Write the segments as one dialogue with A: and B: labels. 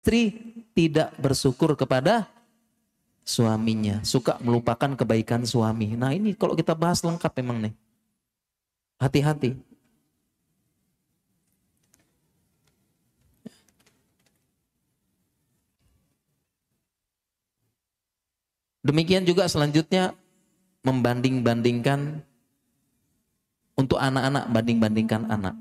A: Istri tidak bersyukur kepada suaminya, suka melupakan kebaikan suami. Nah ini kalau kita bahas lengkap memang nih. Hati-hati. Demikian juga selanjutnya membanding-bandingkan untuk anak-anak, banding-bandingkan anak.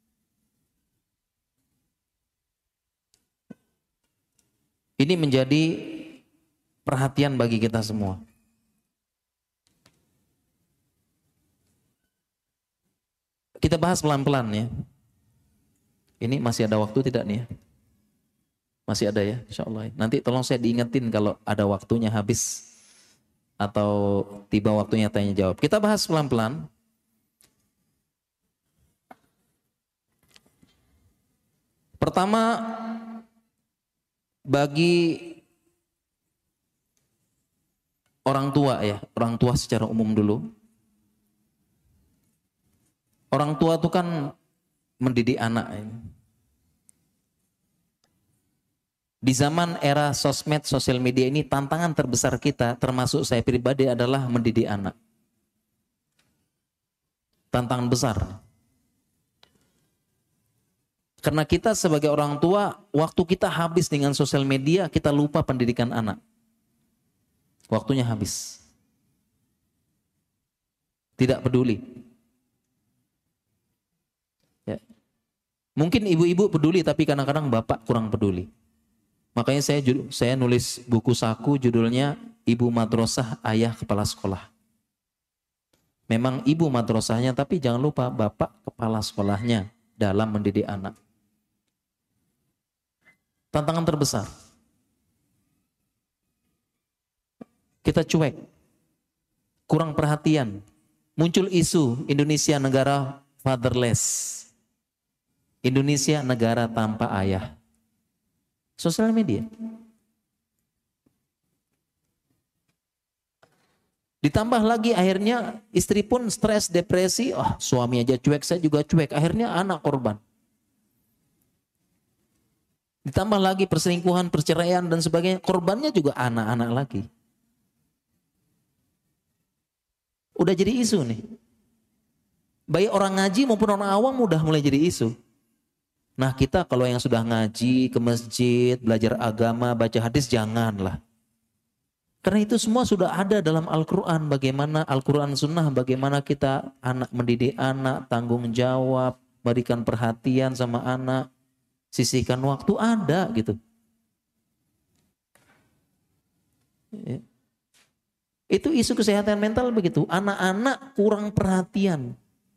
A: Ini menjadi perhatian bagi kita semua. Kita bahas pelan-pelan ya. Ini masih ada waktu tidak nih ya? Masih ada ya, insya Allah. Nanti tolong saya diingetin kalau ada waktunya habis atau tiba waktunya tanya jawab. Kita bahas pelan-pelan. Pertama, bagi orang tua ya, orang tua secara umum dulu. Orang tua itu kan mendidik anak ini. Di zaman era sosmed, sosial media ini tantangan terbesar kita, termasuk saya pribadi adalah mendidik anak. Tantangan besar. Karena kita sebagai orang tua, waktu kita habis dengan sosial media, kita lupa pendidikan anak. Waktunya habis. Tidak peduli. Ya. Mungkin ibu-ibu peduli, tapi kadang-kadang bapak kurang peduli. Makanya saya nulis buku saku judulnya Ibu Madrasah, Ayah Kepala Sekolah. Memang ibu madrasahnya, tapi jangan lupa bapak kepala sekolahnya dalam mendidik anak. Tantangan terbesar. Kita cuek, kurang perhatian. Muncul isu Indonesia negara fatherless. Indonesia negara tanpa ayah. Sosial media. Ditambah lagi akhirnya istri pun stres, depresi. Oh, suami aja cuek, saya juga cuek. Akhirnya anak korban. Ditambah lagi perselingkuhan, perceraian dan sebagainya. Korbannya juga anak-anak lagi. Udah jadi isu nih. Baik orang ngaji maupun orang awam udah mulai jadi isu. Nah kita kalau yang sudah ngaji ke masjid, belajar agama, baca hadis, janganlah. Karena itu semua sudah ada dalam Al-Quran. Bagaimana Al-Quran Sunnah, bagaimana kita anak mendidik anak, tanggung jawab, berikan perhatian sama anak, sisihkan waktu, ada gitu. Ya. Itu isu kesehatan mental begitu. Anak-anak kurang perhatian.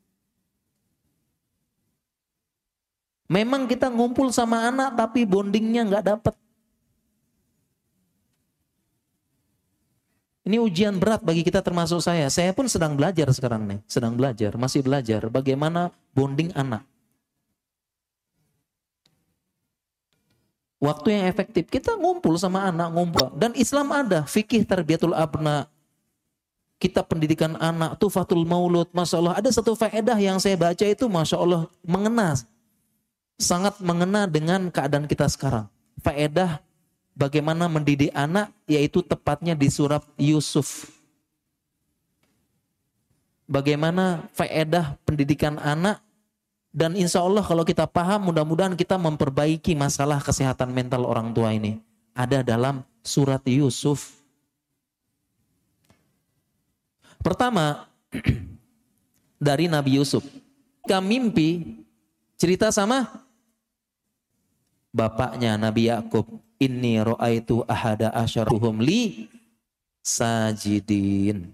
A: Memang kita ngumpul sama anak tapi bondingnya nggak dapet. Ini ujian berat bagi kita termasuk saya. Saya pun sedang belajar sekarang nih. Sedang belajar, masih belajar bagaimana bonding anak. Waktu yang efektif. Kita ngumpul sama anak, ngumpul. Dan Islam ada. Fikih tarbiyatul abna. Kitab pendidikan anak. Tufatul maulud. Masya Allah. Ada satu faedah yang saya baca itu Masya Allah. Mengena. Sangat mengena dengan keadaan kita sekarang. Faedah bagaimana mendidik anak, yaitu tepatnya di surat Yusuf. Bagaimana faedah pendidikan anak, dan insya Allah kalau kita paham, mudah-mudahan kita memperbaiki masalah kesehatan mental orang tua ini. Ada dalam surat Yusuf. Pertama, dari Nabi Yusuf. Ketika mimpi, cerita sama bapaknya Nabi Yakub, inni ra'aitu ahada asyaruhum li sajidin.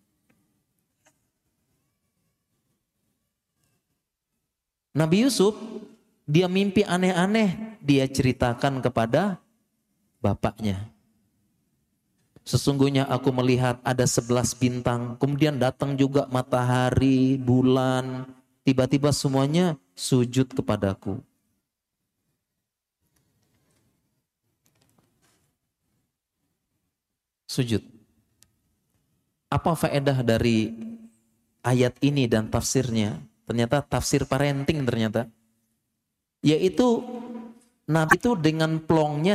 A: Nabi Yusuf, dia mimpi aneh-aneh, dia ceritakan kepada bapaknya. Sesungguhnya aku melihat ada 11 bintang, kemudian datang juga matahari, bulan, tiba-tiba semuanya sujud kepadaku. Sujud. Apa faedah dari ayat ini dan tafsirnya? Ternyata tafsir parenting ternyata. Yaitu Nabi itu dengan plongnya